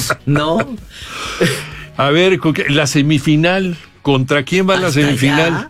No. A ver, la semifinal, ¿contra quién va la semifinal?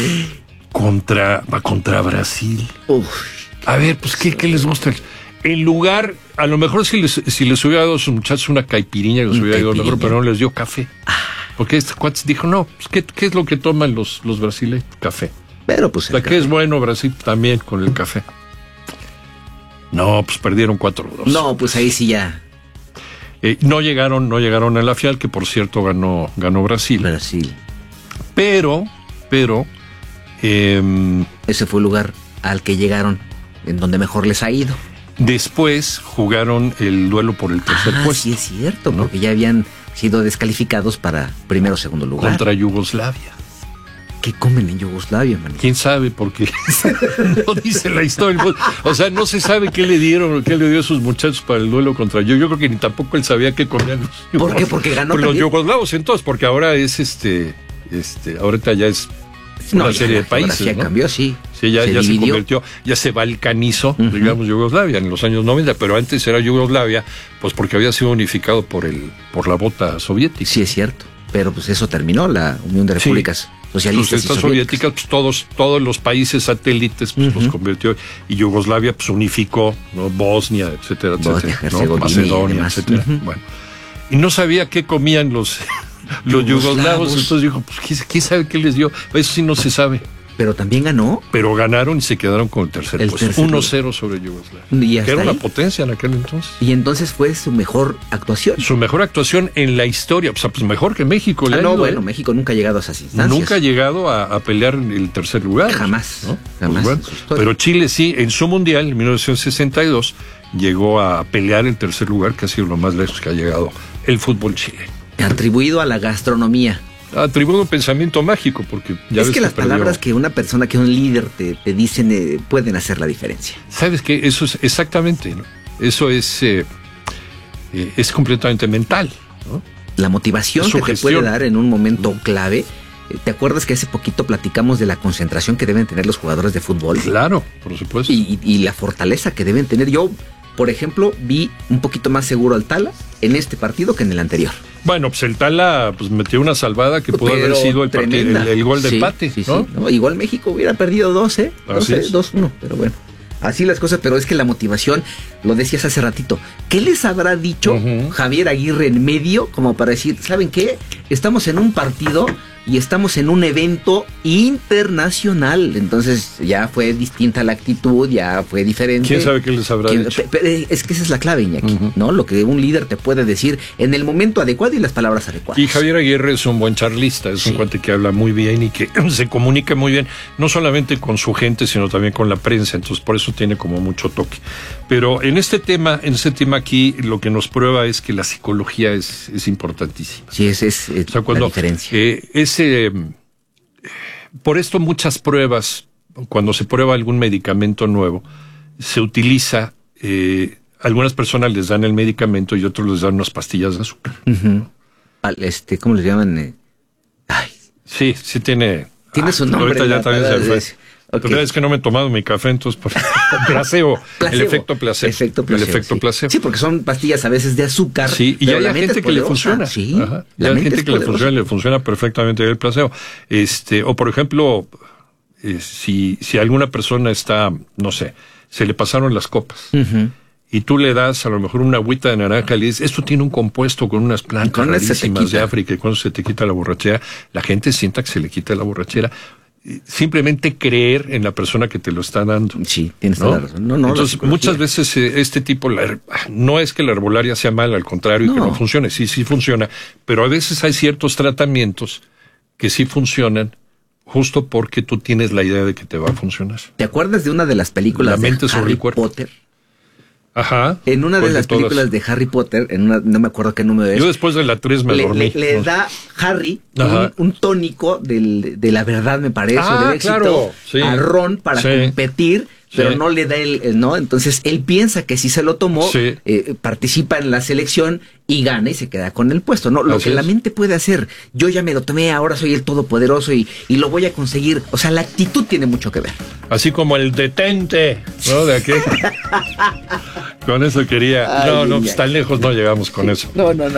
Va contra Brasil. Uf. A ver, pues, ¿qué les gusta? En lugar, a lo mejor si les hubiera dado a sus muchachos una caipiriña, les hubiera dado mejor, pero no les dio café. Porque este cuate dijo, no, pues, ¿qué es lo que toman los brasileños? Café. Pero pues... ¿Qué es bueno Brasil también con el café? No, pues perdieron 4-2. No, pues ahí sí ya... No llegaron a la final, que por cierto ganó Brasil. Pero... ese fue el lugar al que llegaron, en donde mejor les ha ido. Después jugaron el duelo por el tercer puesto. Sí, es cierto, ¿no? Porque ya habían sido descalificados para primero o segundo lugar. Contra Yugoslavia. ¿Qué comen en Yugoslavia, man? ¿Quién sabe? Porque no dice la historia. O sea, no se sabe qué le dio a sus muchachos para el duelo contra yo. Yo creo que ni tampoco él sabía qué comían los yugoslavos. ¿Por qué? Porque ganó los yugoslavos entonces, porque ahora es ahorita ya es una serie de países, ¿no? Cambió, sí. Sí, ya se convirtió, ya se balcanizó, digamos, Yugoslavia en los años 90, pero antes era Yugoslavia, pues porque había sido unificado por la bota soviética. Sí, es cierto. Pero pues eso terminó, la Unión de Repúblicas Socialistas y Soviéticas, pues todos los países satélites pues, los convirtió, y Yugoslavia pues unificó, ¿no? Bosnia, etcétera, ¿no? Macedonia, etcétera. Bueno, y no sabía qué comían los yugoslavos, entonces dijo, pues ¿quién sabe qué les dio? Eso sí no se sabe. Pero también ganó. Pero ganaron y se quedaron con el tercer puesto. 1-0 sobre Yugoslavia. Que era una potencia en aquel entonces. Y entonces fue su mejor actuación. Su mejor actuación en la historia. O sea, pues mejor que México. Bueno, México nunca ha llegado a esas instancias. Nunca ha llegado a pelear en el tercer lugar. Jamás. ¿no? Jamás. Pues bueno, pero Chile sí, en su mundial, en 1962, llegó a pelear el tercer lugar, que ha sido lo más lejos que ha llegado el fútbol chileno. Atribuido a la gastronomía. Atribuido un pensamiento mágico, porque ya ves que las palabras que una persona, que un líder te dicen pueden hacer la diferencia. ¿Sabes qué? Eso es exactamente, ¿no? Eso es completamente mental, ¿no? La motivación que te puede dar en un momento clave. ¿Te acuerdas que hace poquito platicamos de la concentración que deben tener los jugadores de fútbol? Claro, por supuesto. Y la fortaleza que deben tener. Yo, por ejemplo, vi un poquito más seguro al Tala en este partido que en el anterior. Bueno, pues el Tala metió una salvada que pudo haber sido el gol de empate, ¿no? ¿no? Igual México hubiera perdido 2-1, pero bueno. Así las cosas, pero es que la motivación, lo decías hace ratito, ¿qué les habrá dicho Javier Aguirre en medio como para decir, ¿saben qué? Estamos en un partido y estamos en un evento internacional, entonces ya fue distinta la actitud, ya fue diferente. ¿Quién sabe qué les habrá dicho? Es que esa es la clave, Iñaki, ¿no? Lo que un líder te puede decir en el momento adecuado y las palabras adecuadas. Y Javier Aguirre es un buen charlista, es un cuate que habla muy bien y que se comunica muy bien, no solamente con su gente, sino también con la prensa, entonces por eso tiene como mucho toque. Pero en este tema aquí, lo que nos prueba es que la psicología es importantísima. Sí, es o sea, cuando, la diferencia. Por esto muchas pruebas, cuando se prueba algún medicamento nuevo, se utiliza, algunas personas les dan el medicamento y otros les dan unas pastillas de azúcar. ¿Cómo les llaman? Sí tiene su nombre. Ahorita ya también se fue. Okay. Es que no me he tomado mi café, entonces placebo. El efecto placebo. El efecto placebo. Sí, porque son pastillas a veces de azúcar. Sí, y hay gente que le funciona. Sí. Hay gente que le funciona perfectamente el placebo. O por ejemplo, si alguna persona está, no sé, se le pasaron las copas. Y tú le das a lo mejor una agüita de naranja y le dices, esto tiene un compuesto con unas plantas rarísimas de África, y cuando se te quita la borrachera, la gente sienta que se le quita la borrachera. Simplemente creer en la persona que te lo está dando. Sí, tienes toda la razón. Entonces, muchas veces este tipo, no es que la herbolaria sea mala, al contrario, que no funcione, sí funciona, pero a veces hay ciertos tratamientos que sí funcionan justo porque tú tienes la idea de que te va a funcionar. ¿Te acuerdas de una de las películas de Harry Potter? Ajá. En una de las películas de Harry Potter, no me acuerdo qué número es. Yo después de la 3 me dormí. Le da Harry un tónico de la verdad, me parece, del éxito, a Ron para competir, pero no le da ¿no? Entonces él piensa que si se lo tomó, participa en la selección y gana y se queda con el puesto, ¿no? Lo que la mente puede hacer. Yo ya me lo tomé, ahora soy el todopoderoso y lo voy a conseguir. O sea, la actitud tiene mucho que ver. Así como el detente, ¿no? De aquí. Con eso quería. Pues tan lejos no llegamos con eso. No.